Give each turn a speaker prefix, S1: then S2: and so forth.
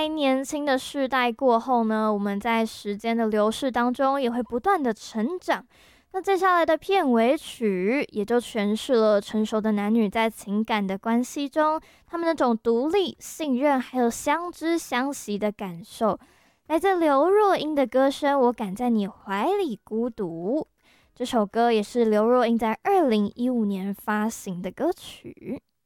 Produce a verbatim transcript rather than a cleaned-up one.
S1: 在年轻的世代过后呢，我们在时间的流逝当中也会不断的成长。那接下来的片尾曲也就诠释了成熟的男女在情感的关系中，他们那种独立、信任还有相知相惜的感受。来自刘若英的歌声《我敢在你怀里孤独》，这首歌也是刘若英在二零一五年发行的歌曲。